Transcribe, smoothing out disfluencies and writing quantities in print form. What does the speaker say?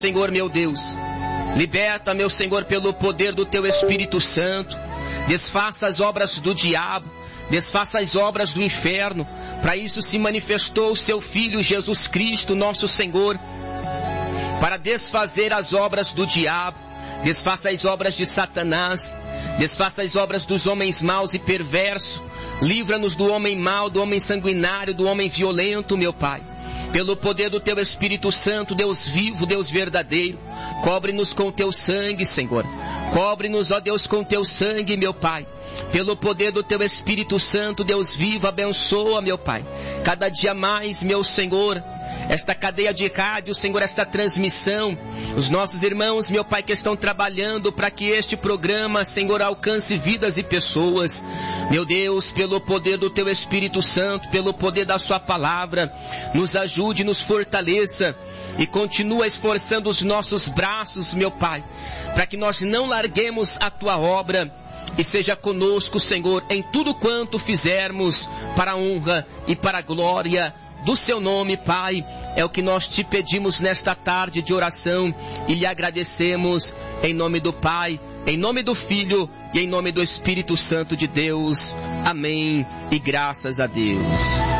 Senhor meu Deus, liberta, meu Senhor, pelo poder do Teu Espírito Santo, desfaça as obras do diabo, desfaça as obras do inferno. Para isso se manifestou o Seu Filho Jesus Cristo, nosso Senhor, para desfazer as obras do diabo, desfaça as obras de Satanás, desfaça as obras dos homens maus e perversos, livra-nos do homem mau, do homem sanguinário, do homem violento, meu Pai. Pelo poder do Teu Espírito Santo, Deus vivo, Deus verdadeiro, cobre-nos com Teu sangue, Senhor. Cobre-nos, ó Deus, com Teu sangue, meu Pai. Pelo poder do Teu Espírito Santo, Deus vivo, abençoa, meu Pai. Cada dia mais, meu Senhor, esta cadeia de rádio, Senhor, esta transmissão, os nossos irmãos, meu Pai, que estão trabalhando para que este programa, Senhor, alcance vidas e pessoas. Meu Deus, pelo poder do Teu Espírito Santo, pelo poder da Sua palavra, nos ajude, nos fortaleça e continua esforçando os nossos braços, meu Pai, para que nós não larguemos a Tua obra. E seja conosco, Senhor, em tudo quanto fizermos, para a honra e para a glória do Seu nome, Pai. É o que nós Te pedimos nesta tarde de oração e lhe agradecemos em nome do Pai, em nome do Filho e em nome do Espírito Santo de Deus. Amém e graças a Deus.